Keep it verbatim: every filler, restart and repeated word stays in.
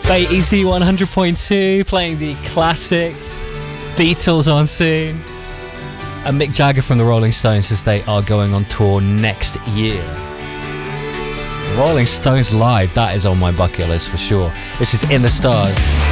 Bay E C one hundred point two, playing the classics. Beatles on soon. And Mick Jagger from the Rolling Stones as they are going on tour next year. Rolling Stones live, that is on my bucket list for sure. This is In the Stars.